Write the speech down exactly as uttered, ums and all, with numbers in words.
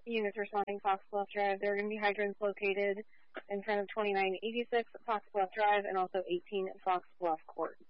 units responding Fox Bluff Drive. There are going to be hydrants located in front of twenty-nine eighty-six Fox Bluff Drive and also eighteen Fox Bluff Court.